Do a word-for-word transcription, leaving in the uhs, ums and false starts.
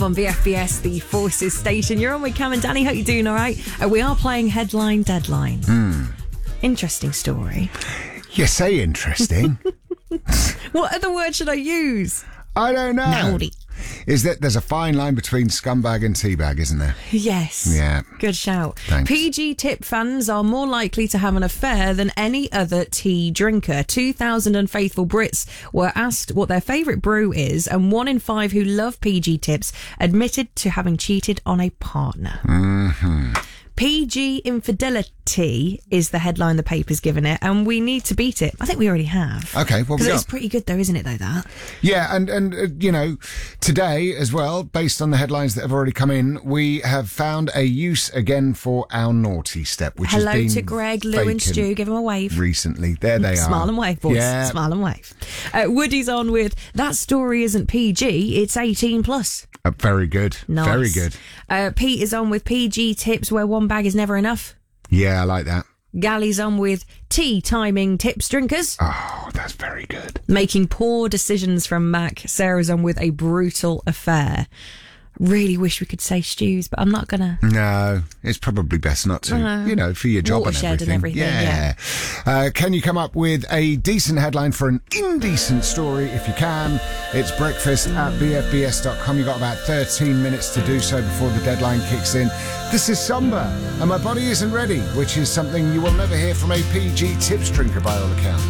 On V F B S, the Forces station. You're on with Cam and Danny. Hope you're doing all right. Uh, we are playing Headline Deadline. Mm. Interesting story. You say interesting. What other word should I use? I don't know. Naughty. Is that there's a fine line between scumbag and teabag, isn't there? Yes. Yeah. Good shout. Thanks. P G Tip fans are more likely to have an affair than any other tea drinker. two thousand unfaithful Brits were asked what their favourite brew is, and one in five who love P G Tips admitted to having cheated on a partner. Mm-hmm. P G infidelity is the headline the paper's given it, and we need to beat it. I think we already have. Okay, well, we because got. it's pretty good, though, isn't it? Though that. Yeah, and and uh, you know, today as well, based on the headlines that have already come in, we have found a use again for our naughty step, which Hello has been to Greg, Lou, and vacant Stu. Give them a wave. Recently, there they are. Smile and wave, boys. Yeah. Smile and wave. Uh, Woody's on with that story isn't P G, it's eighteen plus. Uh, very good. Nice. Very good. Uh, Pete is on with P G tips where one bag is never enough. Yeah, I like that. Gally's on with tea timing tips drinkers. Oh, that's very good. Making poor decisions from Mac. Sarah's on with a brutal affair. Really wish we could say Stu's, but I'm not gonna. No, it's probably best not to. Uh, you know, for your job and watershed everything. and everything, Yeah. Uh, can you come up with a decent headline for an indecent story? If you can, it's breakfast at b f b s dot com. You've got about thirteen minutes to do so before the deadline kicks in. This is Somber, and My Body Isn't Ready, which is something you will never hear from a P G tips drinker by all accounts.